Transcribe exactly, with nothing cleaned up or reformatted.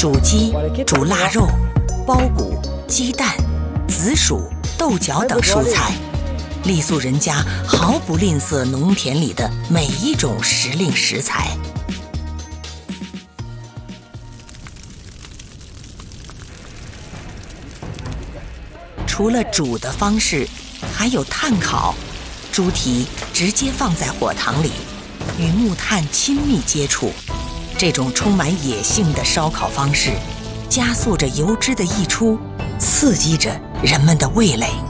煮鸡、煮腊肉、苞谷、鸡蛋、紫薯、豆角等蔬菜。傈僳人家毫不吝啬农田里的每一种时令食材。除了煮的方式，还有炭烤，猪蹄直接放在火塘里，与木炭亲密接触。这种充满野性的烧烤方式，加速着油脂的溢出，刺激着人们的味蕾。